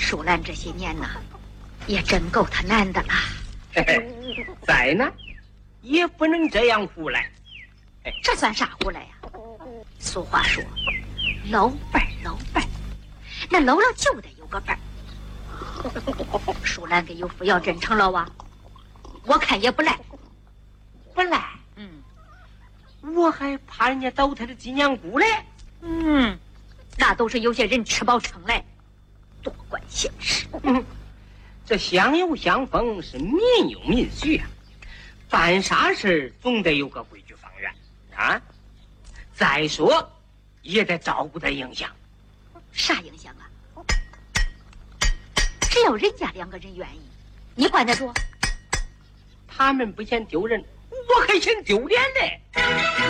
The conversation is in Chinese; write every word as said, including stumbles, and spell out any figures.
舒兰这些年呐，也真够他难的了。 嘿嘿，在呢，也不能这样胡来。 这算啥胡来呀？俗话说，搂辈儿搂辈儿，那搂了就得有个辈儿。舒兰给有福要真成了啊，我看也不赖。 不赖。 嗯， 我还怕人家倒他的鸡娘姑嘞。 嗯，那都是有些人吃饱撑来，多管闲事。 嗯，这相由相逢是民有民序啊，办啥事总得有个规矩方圆啊。再说，也得照顾他影响。 啥影响啊？只要人家两个人愿意，你管得住？ 他们不嫌丢人，我还嫌丢脸嘞。